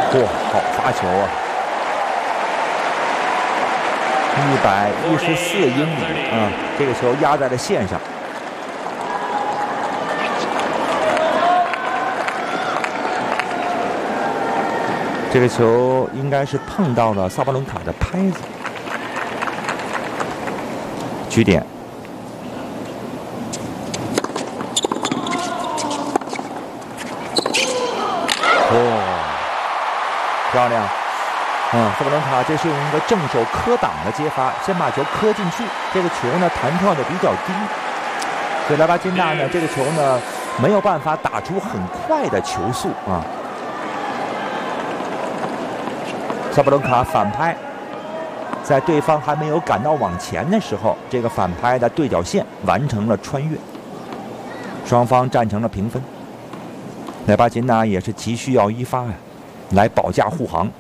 哇，好发球啊！114英里啊，这个球压在了线上。这个球应该是碰到了萨巴伦卡的拍子。局点。漂亮。萨巴伦卡这是用一个正手磕挡的接发，先把球磕进去。这个球呢弹跳的比较低，所以莱巴金纳呢这个球呢没有办法打出很快的球速啊。萨巴伦卡反拍，在对方还没有赶到往前的时候，这个反拍的对角线完成了穿越，双方战成了平分。莱巴金纳也是急需要一发呀，来保驾护航。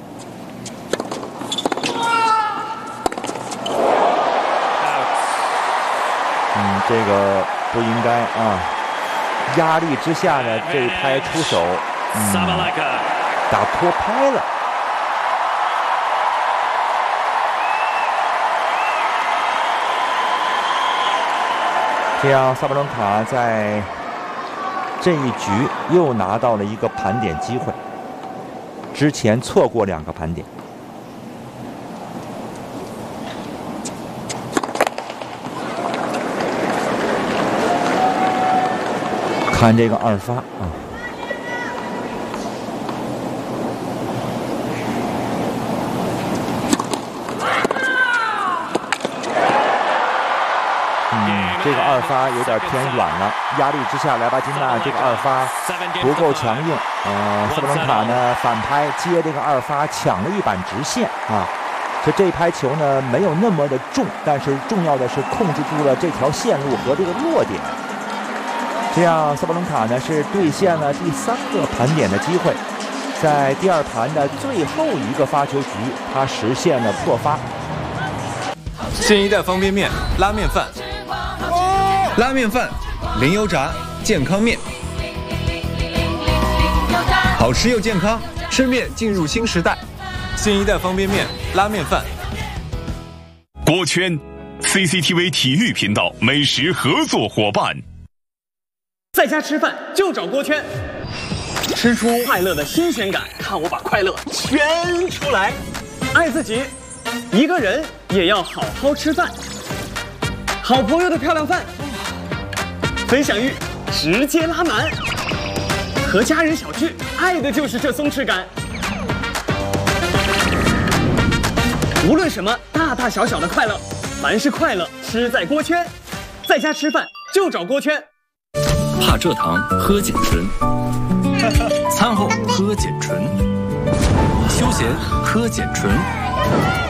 这个不应该啊！压力之下呢，这一拍出手，打脱拍了。这样，萨巴伦卡在这一局又拿到了一个盘点机会，之前错过2个盘点。看这个2发啊，这个2发有点偏软了，压力之下，莱巴金纳这个2发不够强硬。萨巴伦卡呢反拍接这个2发抢了一板直线啊，所以这一拍球呢没有那么的重，但是重要的是控制住了这条线路和这个落点。这样，萨巴伦卡呢是兑现了第3个盘点的机会，在第2盘的最后一个发球局，他实现了破发。 新一代方便面拉面饭，拉面饭零油炸健康面，好吃又健康，吃面进入新时代。新一代方便面拉面饭。 锅圈 CCTV 体育频道美食合作伙伴。 在家吃饭就找锅圈，吃出快乐的新鲜感，看我把快乐圈出来。爱自己，一个人也要好好吃饭。好朋友的漂亮饭，分享欲直接拉满。和家人小聚，爱的就是这松弛感。无论什么大大小小的快乐，凡是快乐吃在锅圈。在家吃饭就找锅圈。 怕蔗糖喝碱醇，餐后喝碱醇，休闲喝碱醇。